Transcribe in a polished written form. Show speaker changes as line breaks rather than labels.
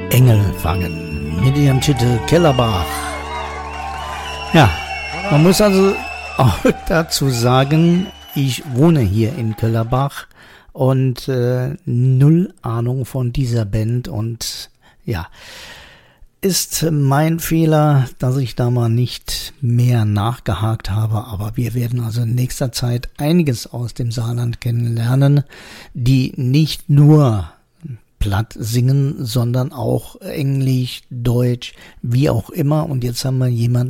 Engel fangen mit ihrem Titel Kellerbach. Ja, man muss also auch dazu sagen, ich wohne hier in Kellerbach und null Ahnung von dieser Band und ja, ist mein Fehler, dass ich da mal nicht mehr nachgehakt habe, aber wir werden also in nächster Zeit einiges aus dem Saarland kennenlernen, die nicht nur platt singen, sondern auch Englisch, Deutsch, wie auch immer. Und jetzt haben wir jemanden,